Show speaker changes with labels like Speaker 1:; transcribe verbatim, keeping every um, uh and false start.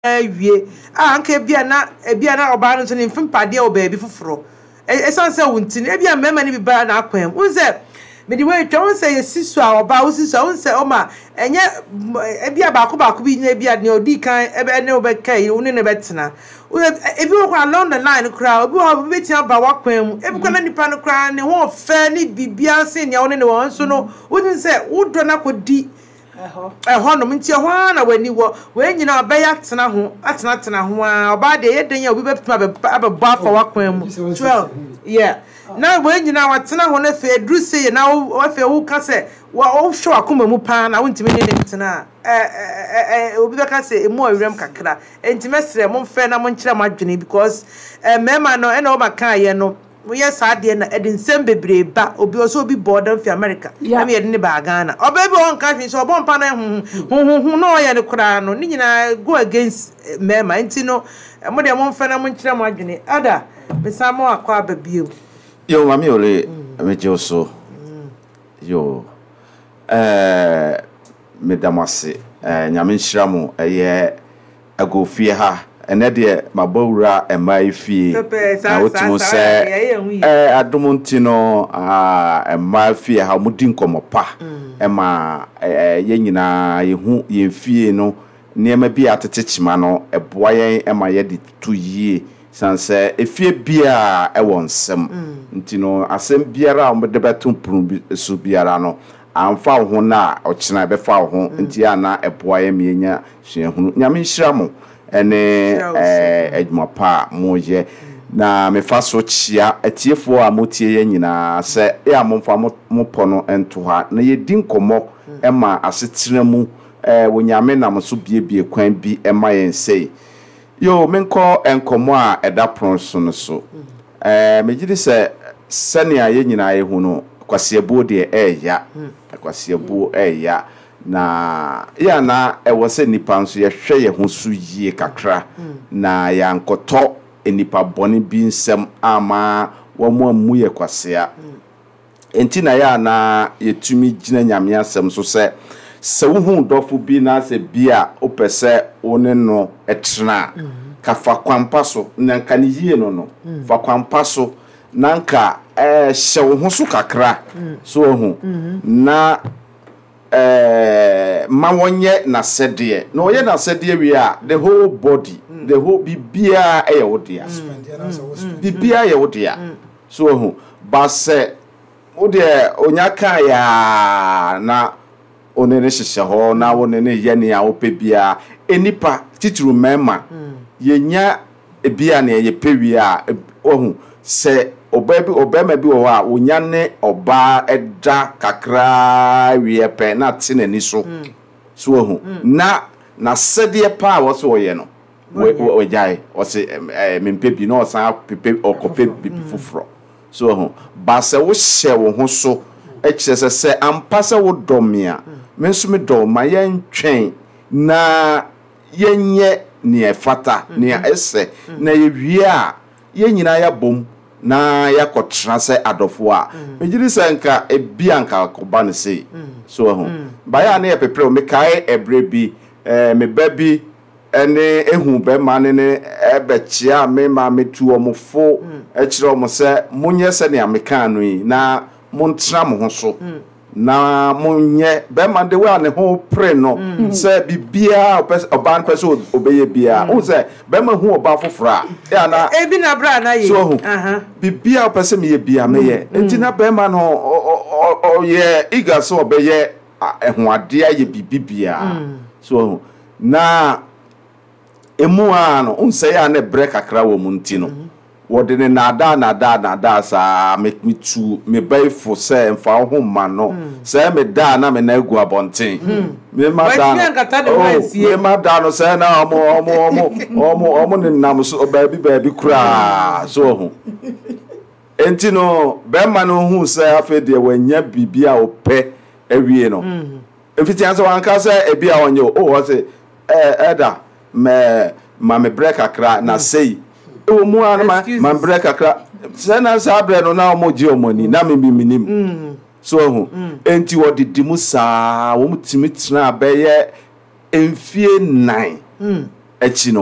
Speaker 1: wie a anka bia na bia na oba no so ne mfimpade o baabi foforo e sanse wonti e bia mema ne bi ba na akwam unse me di we twa unse ye sisu a oba usisu a unse o ma enye e bia ba ko ba ko bi na bia ne odi kan e be ne obekai uni ne betena e bi wo along the line kra obi ho betia ba wakwam e bi kwa na nipa no kra ne ho fe ne bibia se ne woni ne won so no unse wodo na kodi eho no mti ho na wani wo we nyina obaya tena ho atena tena ho a oba de ye den ya obi bepima abeba afa wakwan mu twelve yeah na we nyina watena ho na fe dru se na wo fe wo ka se wo wo hwe akoma mu pa na wontimi ne tena eh eh obi beka se emu awrem kakra entime sere mo fe na mo nkira madwene because eh mema no e na o maka ye no we yes ade na edin sem bebre ba obi oso obi border fi America na me yede ne ba Ghana obabi won country so obon pa na hu hu hu no ye ne kura no ni nyina go against mema enti no mo de mo mfa na mo nkira mo adwene ada bisa mo akwa ababio
Speaker 2: yo mami ole meje oso yo eh medamase eh nyame nhira mo eye agofie ha ene de mabawura emai fie na wotumo se eh adomonti no ah emai fie ha mudi nkomopa ema ye nyina ye hu ye fie no niema bi atetechima no eboa yen ema ye de tutu yie sanse efie bia e wonsem ntino asem biara o de betum pru so biara no amfa ho na ochina be fa ho nti ana eboa yen mienya hwehunu nyame nhira mo ene eh edmapa moje na me fa so chia atiefo a motie ye nyina se e amomfa mo pono ento ha na ye din komo ema asetira mu eh wonyame na mo so biebie kwan bi ema yen sei yo menko enkomo a eda pronso no so eh megidi se sania ye nyina ye hu no kwasiebo de eya kwasiebo eya na ya na ewo se nipa nso ye hwe ye ho so yie kakra na ya nkoto enipa boni bi nsem ama wo mo amu ye kwasea enti na ya na yetumi gina nyame asem so se se wo hu dofo bi na se bia opese one no etrena ka fa kwampa so na nka ne yie no no fa kwampa so na nka eh hye wo ho so kakra so hu na eh ma wonye na sede no ye na sede wi a the whole body mm. the whole bibia e ye wodia bibia ye wodia so hu ba se wo de onyaka ya na onene hihye ho na wonene ye ne a opebia enipa tituru mema yenya ebia na ye pewi a ohu se obabi obema bi wo a wonyane oba eda kakra wiepe na tine ni so so ohu na na sede pa wo so ye no we jai o se mempebi no san pepe okope bibi fufuro so ohu ba se wo hye wo ho so e kire se ampase wo domia menso me do ma yentwen na yenye ne efata ne ese na ye wie a ye nyina ya bom na yakotra se adofo a mejiri se nka ebia nka koba ne sei so ho ba ya na ye pepre o mekai ebre bi eh me babi ene ehu be ma ne ne ebechia me ma metu omofo e kire omo se munye se ne ameka no yi na montra mo ho so na munye be ma de wa ne ho pre no se bibia oban pese obeye bia o se be ma hu oba fofora ya na
Speaker 1: e bi na bra na ye
Speaker 2: aha bibia pese me ye bia me ye enti na be ma no o ye iga so obeye ehu ade ye bibibia so na emu a no unse ya na break akra wo munti no wode ne nada nada nada sa make me to me buy for say mfa ho ma no say me da na me na egu abonten me ma da me ma da no say na omo omo omo omo omo ne nam so baabi baabi kura so ho enti no be ma no hu say afa de wanya bibia ope awie no efiti anso wanka say ebia onye o wo say eh eda me ma me break akra na say o mu an ma man break akra se na sa bre no na omo ji omoni na me minim so hu enti wo didimu saa wo mutimi tena be ye enfie nine akyi no